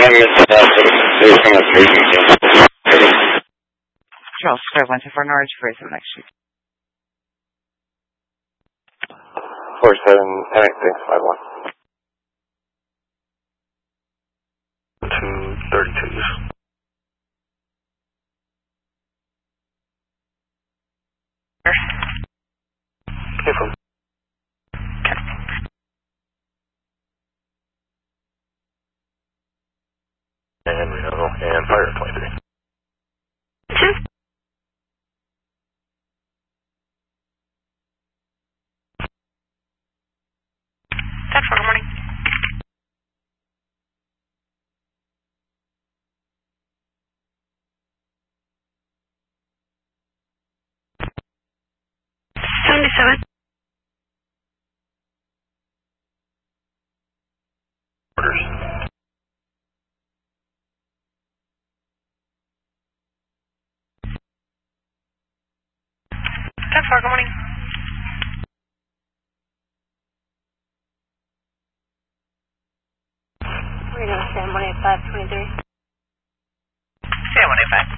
Charles Square, 124 Norwich, 47 next street. 47, thanks, 51. 232s. From and Reno and fire 23. 10-4, good morning. $77. Orders. 10-4, good morning. We're going to stand 185-23. Stand 185.